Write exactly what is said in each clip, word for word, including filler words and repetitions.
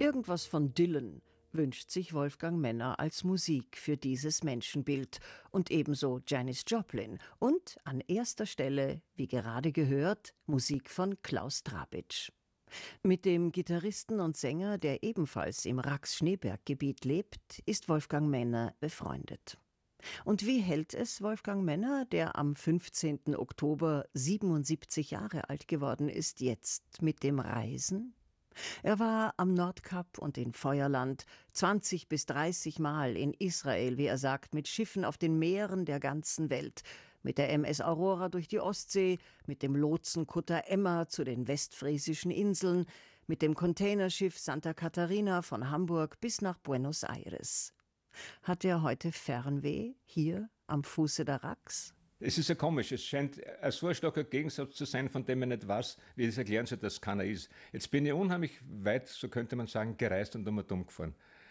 Irgendwas von Dylan wünscht sich Wolfgang Menner als Musik für dieses Menschenbild und ebenso Janis Joplin und an erster Stelle, wie gerade gehört, Musik von Klaus Drabitsch. Mit dem Gitarristen und Sänger, der ebenfalls im Rax-Schneeberg-Gebiet lebt, ist Wolfgang Menner befreundet. Und wie hält es Wolfgang Menner, der am fünfzehnten Oktober siebenundsiebzig Jahre alt geworden ist, jetzt mit dem Reisen? Er war am Nordkap und in Feuerland, zwanzig bis dreißig Mal in Israel, wie er sagt, mit Schiffen auf den Meeren der ganzen Welt, mit der M S Aurora durch die Ostsee, mit dem Lotsenkutter Emma zu den westfriesischen Inseln, mit dem Containerschiff Santa Catarina von Hamburg bis nach Buenos Aires. Hat er heute Fernweh hier am Fuße der Rax? Es ist ja komisch, es scheint ein so starker Gegensatz zu sein, von dem man nicht weiß, wie ich es erklären soll, dass keiner ist. Jetzt bin ich unheimlich weit, so könnte man sagen, gereist und um und um gefahren.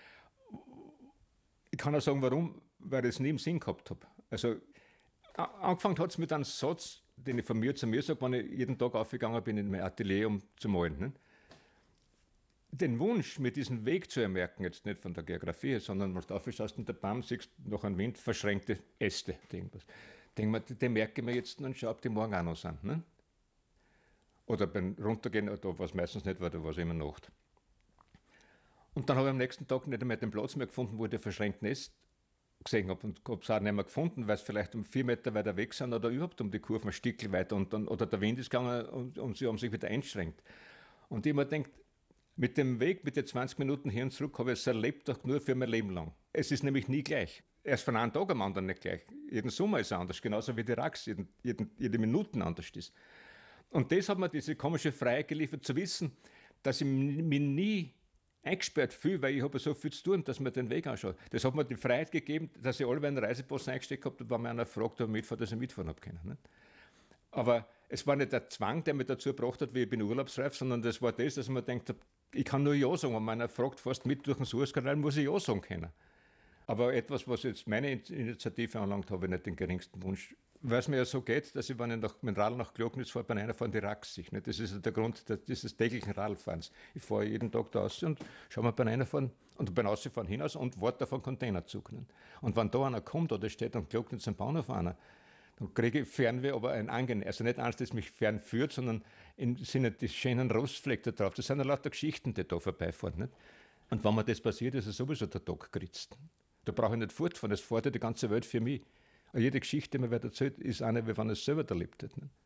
Ich kann auch sagen, warum, weil ich es nie im Sinn gehabt habe. Also, angefangen hat es mit einem Satz, den ich von mir zu mir sage, wenn ich jeden Tag aufgegangen bin in mein Atelier, um zu malen. Ne? Den Wunsch, mir diesen Weg zu ermerken, jetzt nicht von der Geografie, sondern wenn du aufschaust und der Baum siehst, nach einem Wind verschränkte Äste, irgendwas. Denk mir, den merke ich mir jetzt und schau, ob die morgen auch noch sind. Ne? Oder beim Runtergehen, da war es meistens nicht, weil da war es immer Nacht. Und dann habe ich am nächsten Tag nicht einmal den Platz mehr gefunden, wo ich den verschränkten Äst gesehen habe. Und habe es auch nicht mehr gefunden, weil es vielleicht um vier Meter weiter weg sind oder überhaupt um die Kurve ein Stückchen weiter. Und dann, oder der Wind ist gegangen und, und sie haben sich wieder eingeschränkt. Und ich habe mir gedacht, mit dem Weg, mit den zwanzig Minuten hin und zurück, habe ich es erlebt, doch nur für mein Leben lang. Es ist nämlich nie gleich. Erst von einem Tag am anderen nicht gleich. Jeden Sommer ist es anders, genauso wie die Rax, jeden, jeden, jede Minute anders ist. Und das hat mir diese komische Freiheit geliefert, zu wissen, dass ich mich nie eingesperrt fühle, weil ich habe so viel zu tun, dass man den Weg anschaut. Das hat mir die Freiheit gegeben, dass ich alle einen Reisepass eingesteckt habe, wenn mir einer fragt, ob ich mitfahre, dass ich mitfahren habe können. Nicht? Aber es war nicht der Zwang, der mich dazu gebracht hat, wie ich bin urlaubsreif, sondern das war das, dass ich mir gedacht habe, ich kann nur Ja sagen. Wenn man einer fragt, fährst mit durch den Suezkanal, muss ich Ja sagen können. Aber etwas, was jetzt meine Initiative anlangt, habe ich nicht den geringsten Wunsch. Weil es mir ja so geht, dass ich, wenn ich nach, mit dem Radl nach Glocknitz fahre, bei einer fahren die Rax sich. Nicht? Das ist der Grund dieses täglichen Radlfahrens. Ich fahre jeden Tag da raus und schaue mir bei einer fahren und beim Rausfahren hinaus und warte auf einen Containerzug. Nicht? Und wenn da einer kommt oder steht am Glocknitz am Bahnhof einer, dann kriege ich Fernweh, aber ein angenehm. Also nicht eins, das mich fernführt, sondern im Sinne des schönen Rostfleck da drauf. Das sind ja lauter Geschichten, die da vorbeifahren. Nicht? Und wenn mir das passiert, ist es sowieso der Tag geritzt. Da brauche ich nicht fortfahren, das fährt ja die ganze Welt für mich. Und jede Geschichte, die mir wer erzählt, ist eine, wie wenn er es selber erlebt hat. Nicht?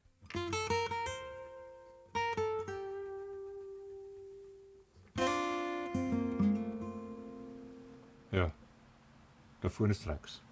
Ja, da vorne ist Rax.